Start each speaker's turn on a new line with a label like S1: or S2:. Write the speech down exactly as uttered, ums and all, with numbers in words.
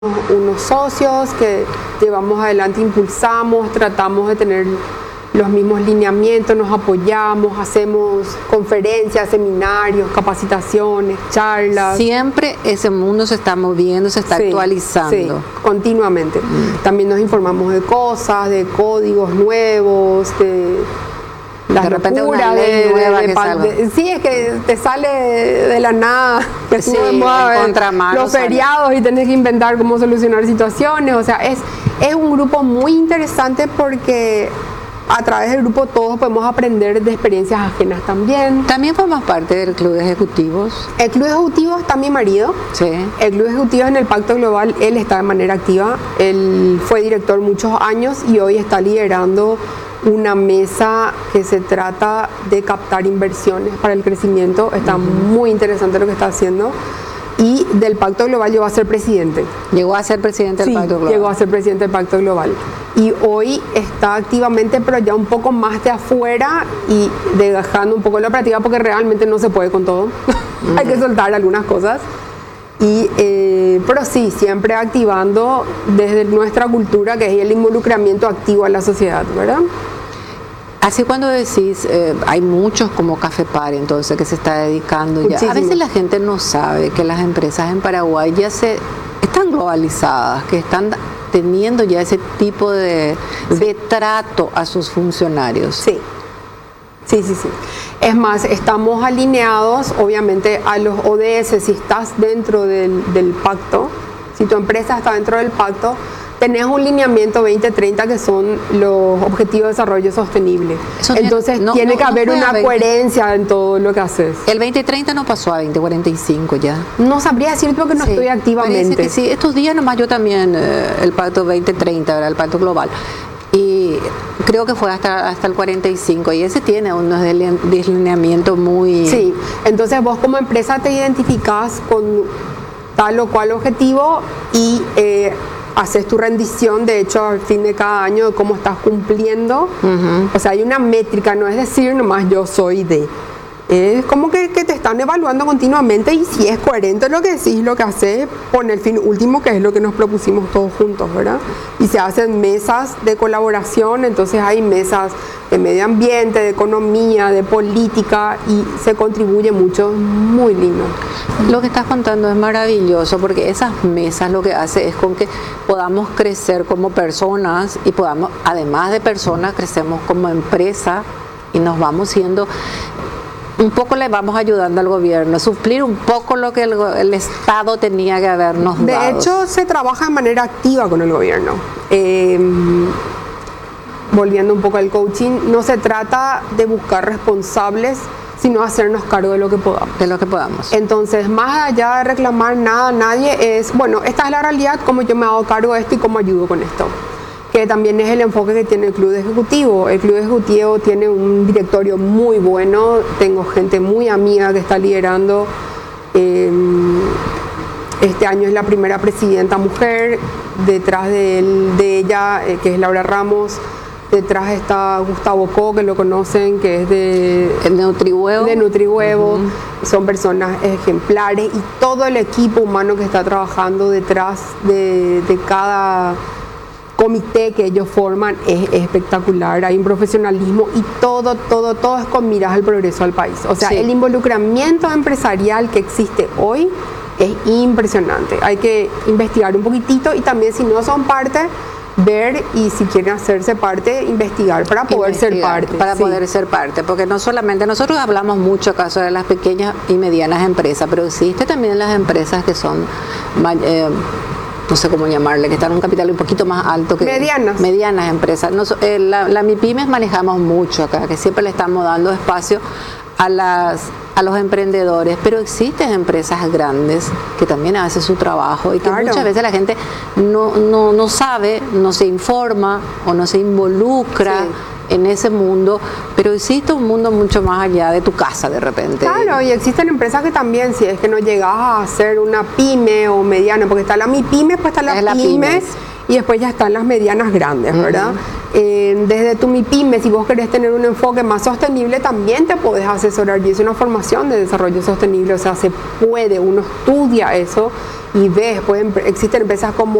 S1: unos socios que llevamos adelante, impulsamos, tratamos de tener los mismos lineamientos, nos apoyamos, hacemos conferencias, seminarios, capacitaciones, charlas.
S2: Siempre ese mundo se está moviendo, se está
S1: sí,
S2: actualizando.
S1: Sí, continuamente. Mm. También nos informamos de cosas, de códigos nuevos, de las
S2: de repente
S1: locuras,
S2: una ley
S1: de,
S2: nueva
S1: de,
S2: que
S1: de, de, sí, es que te sale de la nada, que
S2: sí,
S1: tú
S2: contramano
S1: los feriados sale. Y tenés que inventar cómo solucionar situaciones. O sea, es, es un grupo muy interesante porque a través del grupo todos podemos aprender de experiencias ajenas también.
S2: También formas parte del Club de Ejecutivos.
S1: El Club de Ejecutivos está mi marido.
S2: Sí.
S1: El Club de Ejecutivos en el Pacto Global, él está de manera activa. Él fue director muchos años y hoy está liderando una mesa que se trata de captar inversiones para el crecimiento. Está uh-huh. muy interesante lo que está haciendo. Y del Pacto Global llegó a ser presidente.
S2: Llegó a ser presidente del
S1: sí,
S2: Pacto Global.
S1: llegó a ser presidente del Pacto Global. Y hoy está activamente, pero ya un poco más de afuera y dejando un poco la operativa porque realmente no se puede con todo. Uh-huh. Hay que soltar algunas cosas. Y, eh, pero sí, siempre activando desde nuestra cultura, que es el involucramiento activo a la sociedad, ¿verdad?
S2: Así cuando decís, eh, hay muchos como Café Par, entonces, que se está dedicando ya.
S1: Muchísimo.
S2: A veces la gente no sabe que las empresas en Paraguay ya se están globalizadas, que están teniendo ya ese tipo de,
S1: sí.
S2: de trato a sus funcionarios.
S1: Sí. Sí, sí, sí. Es más, estamos alineados, obviamente, a los O D S. Si estás dentro del, del pacto, si tu empresa está dentro del pacto, tenés un lineamiento veinte treinta que son los Objetivos de Desarrollo Sostenible. Eso Entonces, no, tiene no, que haber no una veinte coherencia en todo lo que haces.
S2: El veinte treinta no pasó a veinte cuarenta y cinco ya.
S1: No sabría decir porque no sí, estoy activamente.
S2: Que sí, estos días nomás yo también, eh, el pacto veinte treinta, ¿verdad? El pacto global. Y creo que fue hasta, hasta el cuarenta y cinco y ese tiene unos deslineamientos muy...
S1: Sí, entonces vos como empresa te identificás con tal o cual objetivo y eh, haces tu rendición, de hecho, al fin de cada año de cómo estás cumpliendo. Uh-huh. O sea, hay una métrica, no es decir nomás yo soy de... Es como que, que te están evaluando continuamente y si es coherente lo que decís, lo que haces, pon el fin último, que es lo que nos propusimos todos juntos, ¿verdad? Y se hacen mesas de colaboración, entonces hay mesas de medio ambiente, de economía, de política y se contribuye mucho, muy lindo.
S2: Lo que estás contando es maravilloso porque esas mesas lo que hace es con que podamos crecer como personas y podamos, además de personas, crecemos como empresa y nos vamos siendo... Un poco le vamos ayudando al gobierno a suplir un poco lo que el, el Estado tenía que habernos
S1: de
S2: dado.
S1: De hecho, se trabaja de manera activa con el gobierno. Eh, volviendo un poco al coaching, no se trata de buscar responsables, sino hacernos cargo de lo que podamos.
S2: De lo que podamos.
S1: Entonces, más allá de reclamar nada a nadie, es, bueno, esta es la realidad, cómo yo me hago cargo de esto y cómo ayudo con esto. Que también es el enfoque que tiene el Club de Ejecutivo. El Club de Ejecutivo tiene un directorio muy bueno, tengo gente muy amiga que está liderando. Eh, este año es la primera presidenta mujer, detrás de, él, de ella, eh, que es Laura Ramos, detrás está Gustavo Co, que lo conocen, que es de,
S2: el Nutrihuevo.
S1: de Nutrihuevo. Uh-huh. Son personas ejemplares y todo el equipo humano que está trabajando detrás de, de cada... comité que ellos forman es espectacular, hay un profesionalismo y todo, todo, todo es con miras al progreso del país. O sea, sí. El involucramiento empresarial que existe hoy es impresionante. Hay que investigar un poquitito y también si no son parte, ver y si quieren hacerse parte, investigar para poder investigar, ser parte.
S2: Para
S1: sí.
S2: poder ser parte, porque no solamente, nosotros hablamos mucho acaso de las pequeñas y medianas empresas, pero existe también las empresas que son... Eh, no sé cómo llamarle, que están en un capital un poquito más alto que...
S1: Medianas.
S2: Medianas empresas. Nos, eh, la, la MIPYMES manejamos mucho acá, que siempre le estamos dando espacio a, las, a los emprendedores, pero existen empresas grandes que también hacen su trabajo y que claro. muchas veces la gente no, no, no sabe, no se informa o no se involucra sí. en ese mundo, pero existe un mundo mucho más allá de tu casa de repente.
S1: Claro, y existen empresas que también, si es que no llegas a hacer una pyme o mediana, porque está la MIPYME, pues está la,
S2: la
S1: pyme,
S2: pymes.
S1: y después ya están las medianas grandes, ¿verdad? Uh-huh. Eh, desde tu MIPYME, si vos querés tener un enfoque más sostenible, también te podés asesorar, y es una formación de desarrollo sostenible, o sea, se puede, uno estudia eso y ves, pueden, existen empresas como